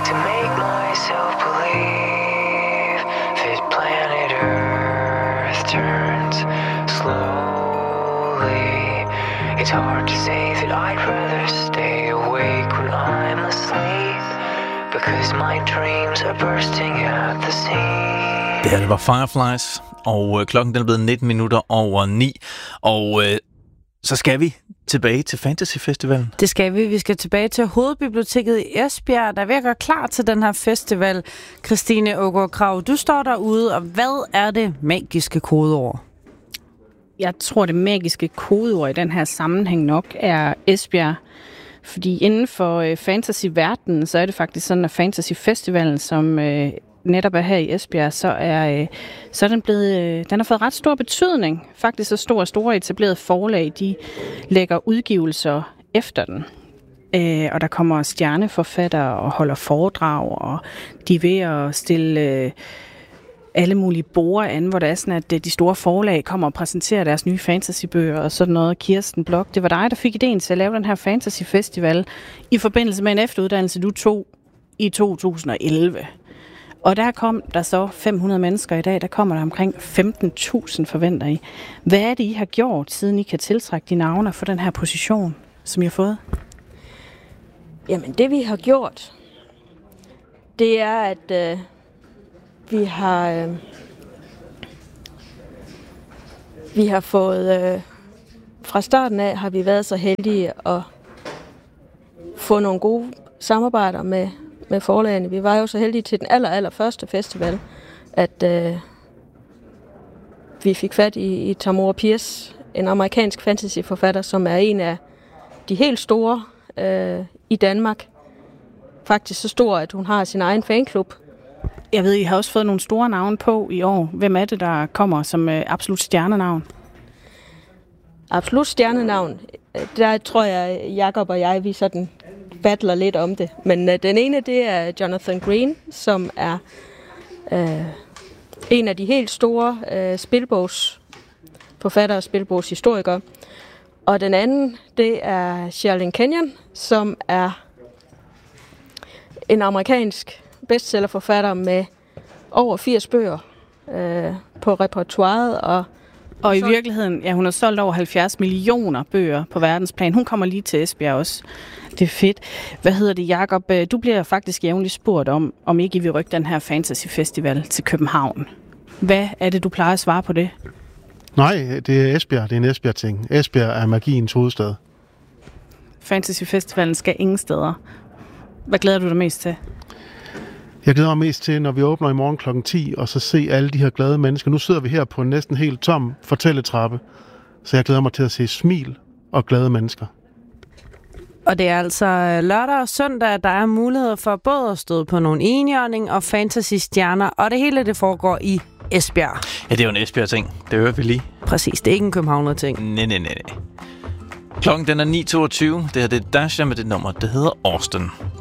to make myself believe that planet Earth turns slowly. It's hard to say that I'd rather stay awake when I'm asleep, because my dreams are bursting at the seams. Det her, det var Fireflies, og klokken den er blevet 19 minutter over 9, og så skal vi tilbage til Fantasy Festivalen. Det skal vi. Vi skal tilbage til Hovedbiblioteket i Esbjerg, der er ved at gøre klar til den her festival. Christine Aagaard Krag, du står derude, og hvad er det magiske kodeord? Jeg tror, det magiske kodeord i den her sammenhæng nok er Esbjerg. Fordi inden for fantasy-verdenen, så er det faktisk sådan, at Fantasy Festivalen, som netop er her i Esbjerg, så er den blevet, den har fået ret stor betydning. Faktisk så store etablerede forlag, de lægger udgivelser efter den. Og der kommer stjerneforfattere og holder foredrag, og de er ved at stille alle mulige borde an, hvor det er sådan, at de store forlag kommer og præsenterer deres nye fantasybøger og sådan noget. Kirsten Blok, det var dig, der fik ideen til at lave den her Fantasy Festival i forbindelse med en efteruddannelse, du tog i 2011. Og der kom der så 500 mennesker i dag. Der kommer der omkring 15.000 forventer I. Hvad er det, I har gjort, siden I kan tiltrække de navne for den her position, som I har fået? Jamen, det vi har gjort, det er, at vi har fået... fra starten af har vi været så heldige at få nogle gode samarbejder med forlagene. Vi var jo så heldige til den allerførste festival, at vi fik fat i Tamora Pierce, en amerikansk fantasyforfatter, som er en af de helt store i Danmark. Faktisk så stor, at hun har sin egen fanklub. Jeg ved, I har også fået nogle store navne på i år. Hvem er det, der kommer som absolut stjernenavn? Absolut stjernenavn. Der tror jeg, Jakob og jeg, vi sådan battler lidt om det. Men den ene, det er Jonathan Green, som er en af de helt store spilbogsforfattere og spilbogshistorikere. Og den anden, det er Sherilyn Kenyon, som er en amerikansk bestsellerforfatter med over 80 bøger på repertoiret. Og i virkeligheden, ja, hun har solgt over 70 millioner bøger på verdensplan. Hun kommer lige til Esbjerg også. Det er fedt. Hvad hedder det, Jakob? Du bliver faktisk jævnligt spurgt om ikke I vil rykke den her Fantasy Festival til København. Hvad er det, du plejer at svare på det? Nej, det er Esbjerg. Det er en Esbjerg-ting. Esbjerg er magiens hovedstad. Fantasy Festivalen skal ingen steder. Hvad glæder du dig mest til? Jeg glæder mig mest til, når vi åbner i morgen kl. 10, og så se alle de her glade mennesker. Nu sidder vi her på en næsten helt tom fortælletrappe, så jeg glæder mig til at se smil og glade mennesker. Og det er altså lørdag og søndag, der er mulighed for både at støde på nogle enhjørning og fantasy-stjerner, og det hele det foregår i Esbjerg. Ja, det er jo en Esbjerg-ting. Det hører vi lige. Præcis, det er ikke en Københavner-ting. Nej. Klokken den er 9.22. Det her det er Dasha med det nummer, det hedder Austin.